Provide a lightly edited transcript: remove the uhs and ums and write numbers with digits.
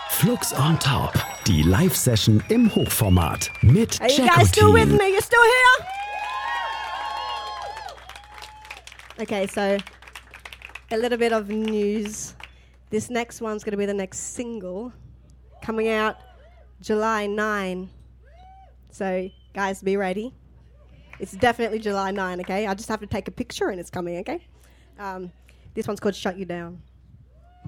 Flux on Top, die Live-Session im Hochformat mit Are you guys still with me? You still here? Okay, so a little bit of news. This next one's going to be the next single coming out July 9. So, guys, be ready. It's definitely July 9, okay? I just have to take a picture and it's coming, okay? This one's called Shut You Down.